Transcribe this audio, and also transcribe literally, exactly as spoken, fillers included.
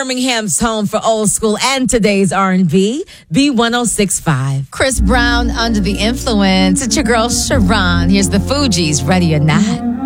Birmingham's home for old school and today's R and B, B one oh six point five. Chris Brown, Under the Influence. It's your girl, Sharon. Here's the Fugees, Ready or Not.